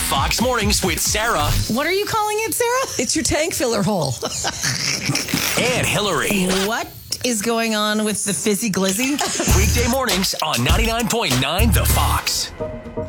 Fox Mornings with Sarah What are you calling it, Sarah? It's your tank filler hole. and Hillary. What is going on with the fizzy glizzy? Weekday mornings on 99.9 The Fox.